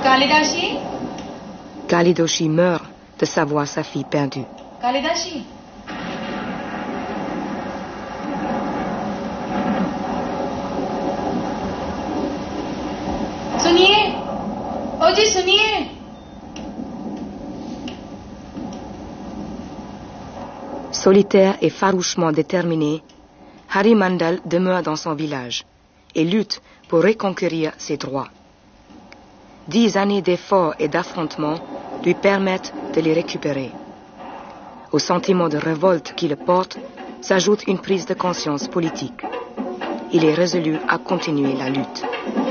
Kalidashi? Kalidoshi meurt de savoir sa fille perdue. Kalidashi? सुनिए ओ जी सुनिए Solitaire et farouchement déterminé, Hari Mandal demeure dans son village et lutte pour reconquérir ses droits. 10 années d'efforts et d'affrontements lui permettent de les récupérer. Au sentiment de révolte qui le porte s'ajoute une prise de conscience politique. Il est résolu à continuer la lutte.